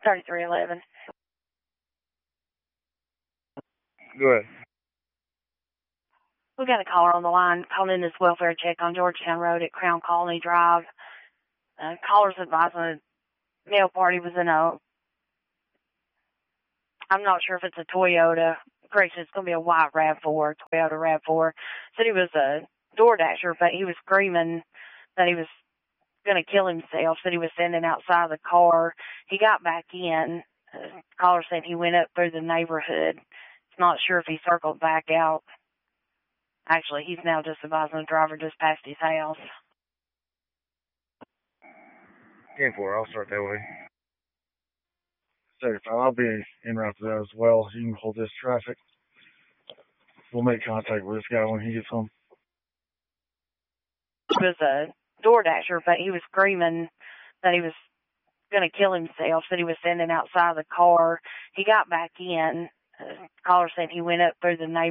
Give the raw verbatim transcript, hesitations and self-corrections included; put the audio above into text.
thirty-three eleven. Go ahead. We got a caller on the line calling in this welfare check on Georgetown Road at Crown Colony Drive. Uh, caller's advising a male party was in a, I'm not sure if it's a Toyota. Correction, it's going to be a white RAV four, Toyota RAV four. Said he was a door dasher, but he was screaming that he was going to kill himself, that he was standing outside the car. He got back in. Uh, caller said he went up through the neighborhood. He's not sure if he circled back out. Actually, he's now just advising the driver just past his house. ten four, I'll start that way. thirty-five, I'll be en route to that as well. You can hold this traffic. We'll make contact with this guy when he gets home. He was a door dasher, but he was screaming that he was going to kill himself, that he was standing outside the car. He got back in. Uh, caller said he went up through the neighborhood.